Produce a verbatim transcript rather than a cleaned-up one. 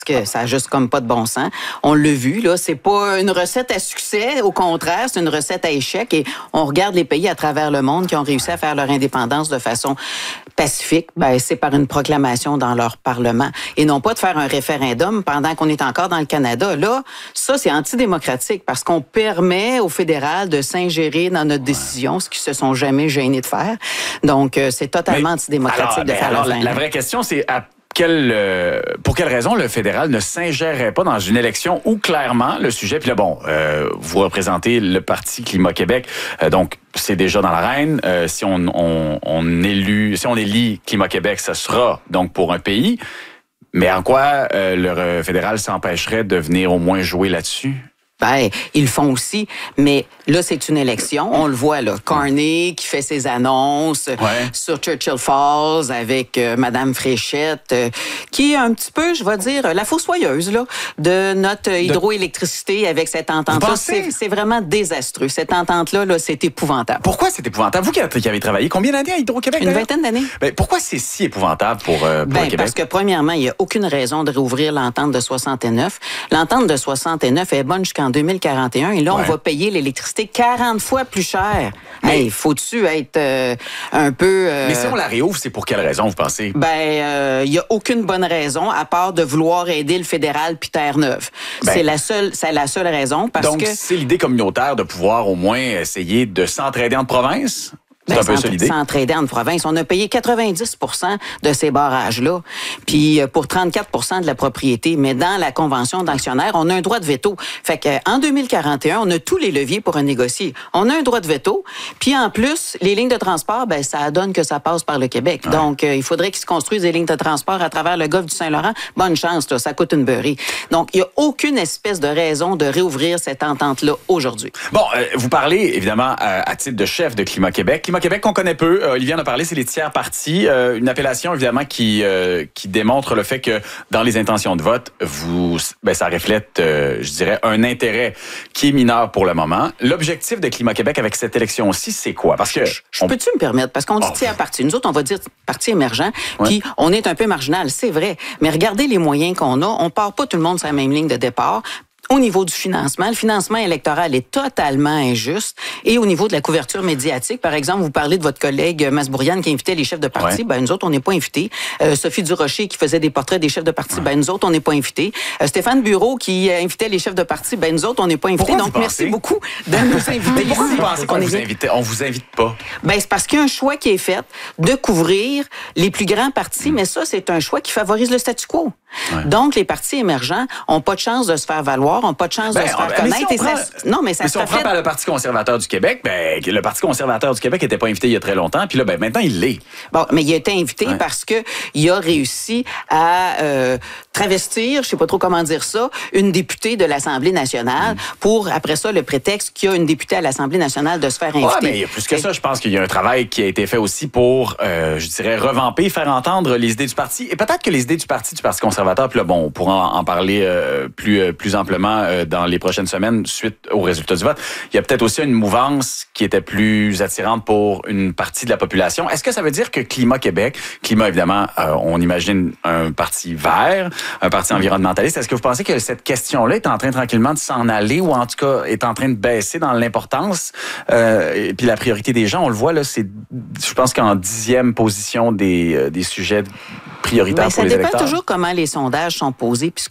que ça a juste comme pas de bon sens. On l'a vu, là, c'est pas une recette à succès, au contraire, c'est une recette à échec et on regarde les pays à travers le monde qui ont réussi à faire leur indépendance de façon pacifique, ben c'est par une proclamation dans leur parlement et non pas de faire un référendum pendant qu'on est encore dans le Canada. Là, ça c'est antidémocratique parce qu'on permet au fédéral de s'ingérer dans notre décision, ce qu'ils se sont jamais gênés de faire. Donc euh, c'est totalement Mais, antidémocratique alors, de ben, faire alors, la, la, la vraie question c'est à Quelle, euh, pour quelle raison le fédéral ne s'ingérerait pas dans une élection où clairement le sujet, puis là bon, euh, vous représentez le parti Climat Québec, euh, donc c'est déjà dans l'arène. Euh, si on, on, on élu, si on élit Climat Québec, ça sera donc pour un pays. Mais en quoi euh, le fédéral s'empêcherait de venir au moins jouer là-dessus? Ben, ils le font aussi, mais là, c'est une élection. On le voit, là. Carney qui fait ses annonces ouais. sur Churchill Falls avec euh, Madame Fréchette, euh, qui est un petit peu, je vais dire, la fossoyeuse, là, de notre hydroélectricité avec cette entente-là. C'est, c'est vraiment désastreux. Cette entente-là, là, c'est épouvantable. Pourquoi c'est épouvantable? Vous qui avez travaillé combien d'années à Hydro-Québec? Une vingtaine d'années. Ben, pourquoi c'est si épouvantable pour, euh, pour ben, le Québec? Parce que, premièrement, il n'y a aucune raison de réouvrir l'entente de soixante-neuf. L'entente de soixante-neuf est bonne jusqu'en deux mille quarante et un et là, ouais. on va payer l'électricité quarante fois plus cher. Mais hey, faut-tu être euh, un peu... Euh... Mais si on la réouvre, c'est pour quelle raison, vous pensez? Ben, il euh, n'y a aucune bonne raison à part de vouloir aider le fédéral puis Terre-Neuve. Ben, c'est la seule, c'est la seule raison parce donc, que... Donc, c'est l'idée communautaire de pouvoir au moins essayer de s'entraider en province? C'est ben, un peu ça l'idée. S'entraider en province. On a payé quatre-vingt-dix pour cent de ces barrages-là, puis pour trente-quatre pour cent de la propriété. Mais dans la convention d'actionnaires, on a un droit de veto. Fait qu'en deux mille quarante et un, on a tous les leviers pour négocier. On a un droit de veto, puis en plus, les lignes de transport, ben ça donne que ça passe par le Québec. Ouais. Donc, euh, il faudrait qu'ils se construisent des lignes de transport à travers le golfe du Saint-Laurent. Bonne chance, là, ça coûte une beurrée. Donc, il n'y a aucune espèce de raison de réouvrir cette entente-là aujourd'hui. Bon, euh, vous parlez évidemment à, à titre de chef de Climat Québec. Climat Québec qu'on connaît peu, euh, Olivier en a parlé, c'est les tiers partis, euh, une appellation évidemment qui euh, qui démontre le fait que dans les intentions de vote, vous, ben ça reflète, euh, je dirais, un intérêt qui est mineur pour le moment. L'objectif de Climat Québec avec cette élection-ci, c'est quoi? Parce que je, je on... peux-tu me permettre? Parce qu'on dit oh. tiers parti. Nous autres, on va dire parti émergent, ouais. puis on est un peu marginal, c'est vrai. Mais regardez les moyens qu'on a. On part pas tout le monde sur la même ligne de départ. Au niveau du financement, le financement électoral est totalement injuste. Et au niveau de la couverture médiatique, par exemple, vous parlez de votre collègue Masbouriane qui invitait les chefs de parti. Ouais. Ben nous autres, on n'est pas invités. Euh, Sophie Durocher qui faisait des portraits des chefs de parti. Ouais. Ben nous autres, on n'est pas invités. Euh, Stéphane Bureau qui invitait les chefs de parti. Ben nous autres, on n'est pas invités. Pourquoi Donc merci beaucoup de nous inviter. Pourquoi vous pensez qu'on vous invite? On vous invite pas? Ben c'est parce qu'il y a un choix qui est fait de couvrir les plus grands partis, mmh. mais ça, c'est un choix qui favorise le statu quo. Ouais. Donc, les partis émergents ont pas de chance de se faire valoir, ont pas de chance ben, de se faire ben, connaître. Si prend, ça, non, mais ça mais se si on prend fait... par le Parti conservateur du Québec, ben, le Parti conservateur du Québec n'était pas invité il y a très longtemps, puis là, ben, maintenant, il l'est. Bon, mais il a été invité ouais. parce que il a réussi à euh, travestir, je sais pas trop comment dire ça, une députée de l'Assemblée nationale mmh. pour, après ça, le prétexte qu'il y a une députée à l'Assemblée nationale de se faire inviter. Ah, mais il y a plus que ça. Je pense qu'il y a un travail qui a été fait aussi pour, euh, je dirais, revamper, faire entendre les idées du parti. Et peut-être que les idées du parti, du Parti conservateur, puis là, bon, on pourra en parler euh, plus, euh, plus amplement euh, dans les prochaines semaines suite aux résultats du vote. Il y a peut-être aussi une mouvance qui était plus attirante pour une partie de la population. Est-ce que ça veut dire que Climat Québec, Climat évidemment, euh, on imagine un parti vert, un parti environnementaliste, est-ce que vous pensez que cette question-là est en train tranquillement de s'en aller ou en tout cas est en train de baisser dans l'importance euh, et puis la priorité des gens, on le voit là, c'est, je pense qu'en dixième position des, euh, des sujets prioritaires mais pour les électeurs. Ça dépend toujours comment les sondages sont posés puisque